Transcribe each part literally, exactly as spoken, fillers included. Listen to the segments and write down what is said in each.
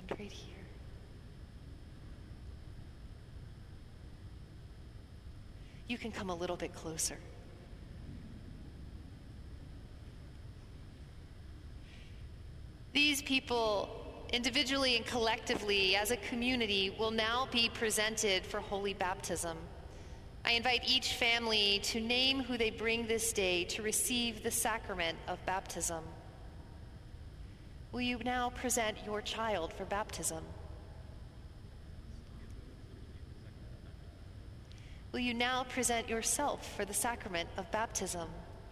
stand right here. You can come a little bit closer. These people, individually and collectively, as a community, will now be presented for holy baptism. I invite each family to name who they bring this day to receive the sacrament of baptism. Will you now present your child for baptism? Will you now present yourself for the sacrament of baptism?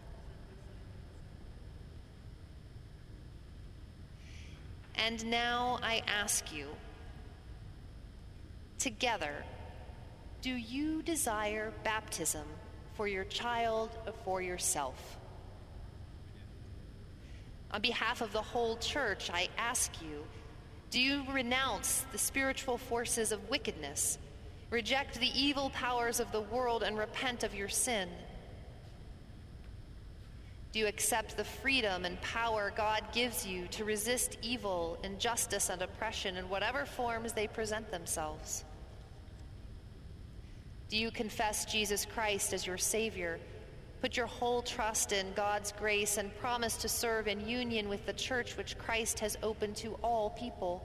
And now I ask you, together, do you desire baptism for your child or for yourself? On behalf of the whole church, I ask you, do you renounce the spiritual forces of wickedness, reject the evil powers of the world, and repent of your sin? Do you accept the freedom and power God gives you to resist evil, injustice, and oppression in whatever forms they present themselves? Do you confess Jesus Christ as your Savior, put your whole trust in God's grace, and promise to serve in union with the church which Christ has opened to all people?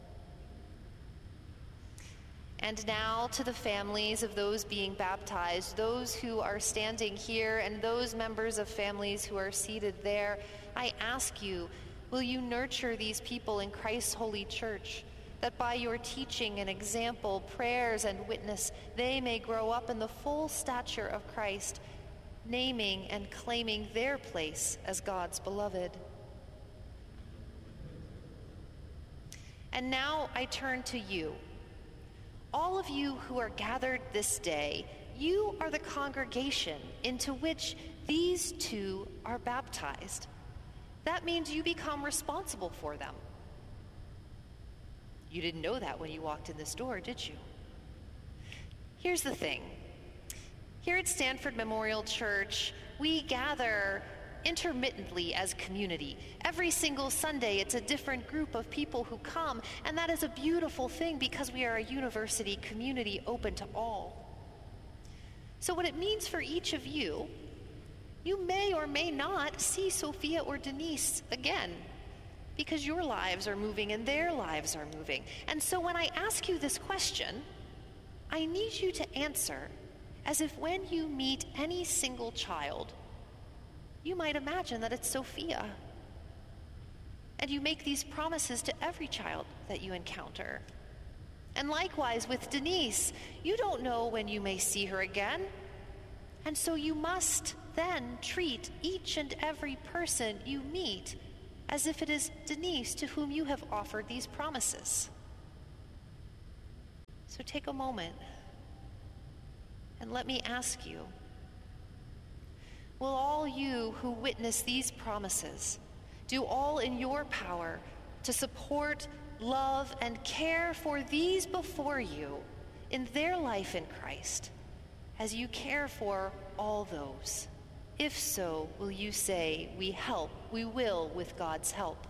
And now to the families of those being baptized, those who are standing here and those members of families who are seated there, I ask you, will you nurture these people in Christ's holy church, that by your teaching and example, prayers and witness, they may grow up in the full stature of Christ, naming and claiming their place as God's beloved? And now I turn to you. All of you who are gathered this day, you are the congregation into which these two are baptized. That means you become responsible for them. You didn't know that when you walked in this door, did you? Here's the thing. Here at Stanford Memorial Church, we gather intermittently as community. Every single Sunday, it's a different group of people who come, and that is a beautiful thing because we are a university community open to all. So what it means for each of you, you may or may not see Sophia or Denise again because your lives are moving and their lives are moving. And so when I ask you this question, I need you to answer as if when you meet any single child, you might imagine that it's Sophia. And you make these promises to every child that you encounter. And likewise with Denise, you don't know when you may see her again. And so you must then treat each and every person you meet as if it is Denise to whom you have offered these promises. So take a moment and let me ask you, will all you who witness these promises do all in your power to support, love, and care for these before you in their life in Christ, as you care for all those? If so, will you say, we help, we will with God's help?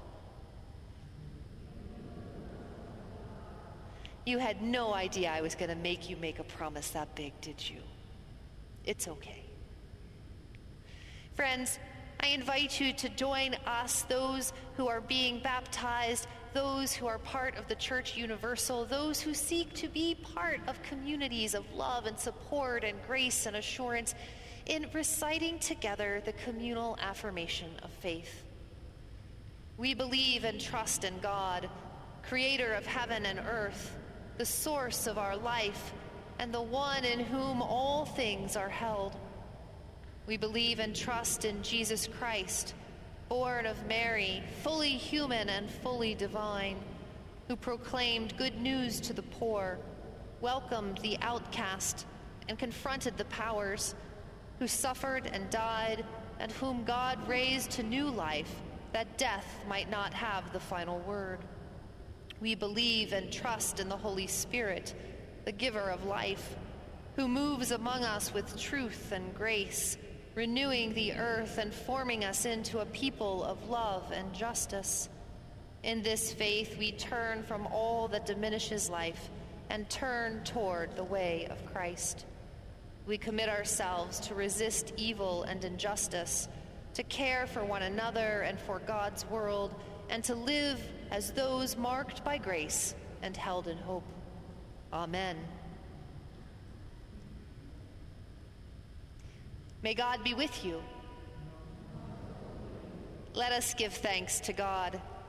You had no idea I was going to make you make a promise that big, did you? It's okay. Friends, I invite you to join us, those who are being baptized, those who are part of the Church Universal, those who seek to be part of communities of love and support and grace and assurance, in reciting together the communal affirmation of faith. We believe and trust in God, creator of heaven and earth, the source of our life, and the one in whom all things are held. We believe and trust in Jesus Christ, born of Mary, fully human and fully divine, who proclaimed good news to the poor, welcomed the outcast, and confronted the powers, who suffered and died, and whom God raised to new life, that death might not have the final word. We believe and trust in the Holy Spirit, the giver of life, who moves among us with truth and grace, renewing the earth and forming us into a people of love and justice. In this faith, we turn from all that diminishes life and turn toward the way of Christ. We commit ourselves to resist evil and injustice, to care for one another and for God's world, and to live as those marked by grace and held in hope. Amen. May God be with you. Let us give thanks to God.